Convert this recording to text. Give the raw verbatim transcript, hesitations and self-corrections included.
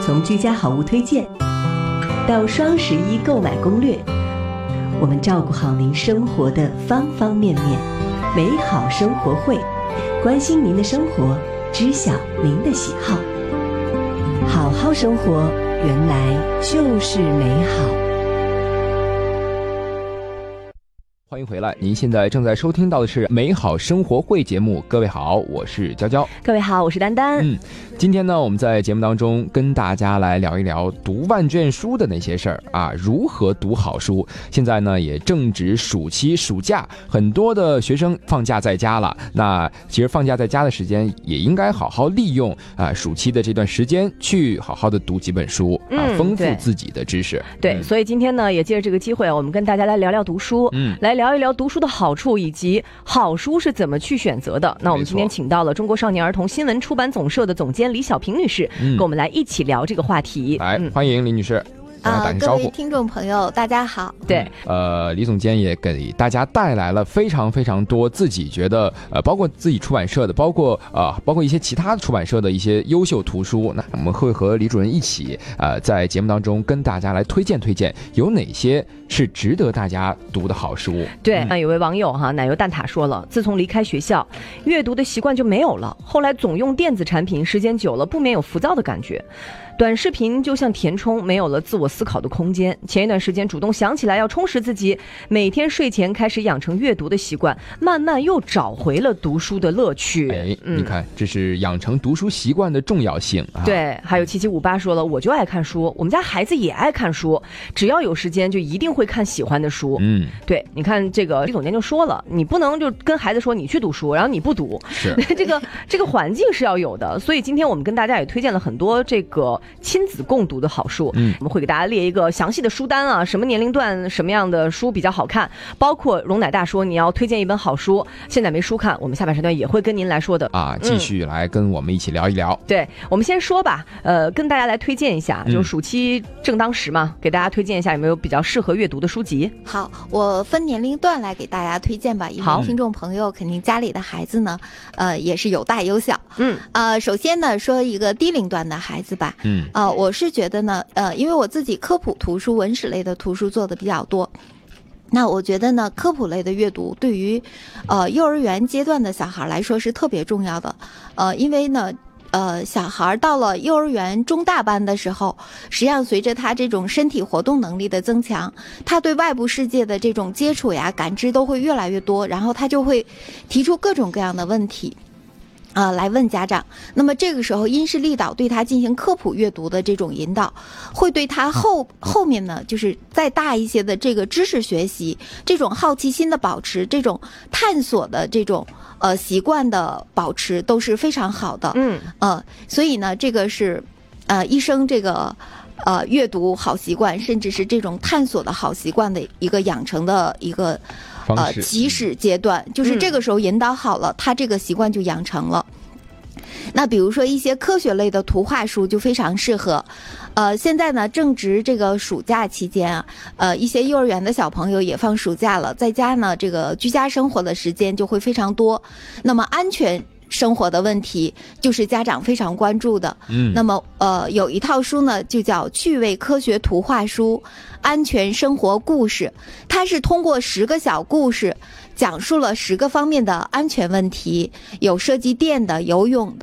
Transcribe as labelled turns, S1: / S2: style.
S1: 从居家好物推荐到双十一购买攻略，我们照顾好您生活的方方面面。美好生活会，关心您的生活，知晓您的喜好。好好生活，原来就是美好。
S2: 欢迎回来，您现在正在收听到的是美好生活会节目。各位好，我是娇娇。
S1: 各位好，我是丹丹。
S2: 嗯，今天呢，我们在节目当中跟大家来聊一聊读万卷书的那些事儿啊，如何读好书。现在呢，也正值暑期暑假，很多的学生放假在家了。那其实放假在家的时间，也应该好好利用啊，暑期的这段时间去好好的读几本书啊，
S1: 嗯、
S2: 丰富自己的知识。
S1: 对，嗯、所以今天呢，也借着这个机会，我们跟大家来聊聊读书，嗯，来聊一聊读书的好处以及好书是怎么去选择的。那我们今天请到了中国少年儿童新闻出版总社的总监李小平女士，嗯、跟我们来一起聊这个话题。
S2: 来，嗯、欢迎李女士。
S3: 啊，各位听众朋友，大家好。
S1: 对，
S2: 呃，李总监也给大家带来了非常非常多自己觉得，呃，包括自己出版社的，包括呃，包括一些其他出版社的一些优秀图书。那我们会和李主任一起，呃，在节目当中跟大家来推荐推荐有哪些是值得大家读的好书。
S1: 对，那、嗯、有位网友哈奶油蛋挞说了，自从离开学校，阅读的习惯就没有了，后来总用电子产品，时间久了不免有浮躁的感觉。短视频就像填充，没有了自我思考的空间。前一段时间主动想起来要充实自己，每天睡前开始养成阅读的习惯，慢慢又找回了读书的乐趣。
S2: 哎，嗯、你看，这是养成读书习惯的重要性啊。
S1: 对，还有七七五八说了，我就爱看书，我们家孩子也爱看书，只要有时间就一定会看喜欢的书。嗯，对，你看这个李总监就说了，你不能就跟孩子说你去读书，然后你不读，
S2: 是
S1: 这个这个环境是要有的。所以今天我们跟大家也推荐了很多这个亲子共读的好书，嗯，我们会给大家列一个详细的书单啊，什么年龄段什么样的书比较好看，包括容乃大说你要推荐一本好书，现在没书看，我们下半时段也会跟您来说的
S2: 啊，继续来跟我们一起聊一聊。
S1: 嗯、对，我们先说吧，呃，跟大家来推荐一下，就是暑期正当时嘛，嗯、给大家推荐一下有没有比较适合阅读的书籍。
S3: 好，我分年龄段来给大家推荐吧，因为听众朋友肯定家里的孩子呢，呃，也是有大有小。嗯，呃，首先呢，说一个低龄段的孩子吧，嗯，啊、呃。我是觉得呢，呃，因为我自己科普图书、文史类的图书做的比较多，那我觉得呢，科普类的阅读对于，呃，幼儿园阶段的小孩来说是特别重要的，呃，因为呢，呃，小孩到了幼儿园中大班的时候，实际上随着他这种身体活动能力的增强，他对外部世界的这种接触呀、感知都会越来越多，然后他就会提出各种各样的问题。呃，来问家长，那么这个时候因势利导对他进行科普阅读的这种引导，会对他后后面呢，就是再大一些的这个知识学习，这种好奇心的保持，这种探索的这种呃习惯的保持都是非常好的。嗯，呃，所以呢，这个是呃一生这个呃阅读好习惯，甚至是这种探索的好习惯的一个养成的一个。呃，起始阶段，就是这个时候引导好了，嗯、他这个习惯就养成了。那比如说一些科学类的图画书就非常适合。呃，现在呢正值这个暑假期间啊，呃，一些幼儿园的小朋友也放暑假了，在家呢这个居家生活的时间就会非常多。那么安全生活的问题就是家长非常关注的。嗯，那么呃有一套书呢就叫趣味科学图画书安全生活故事，它是通过十个小故事讲述了十个方面的安全问题，有涉及电的、游泳的、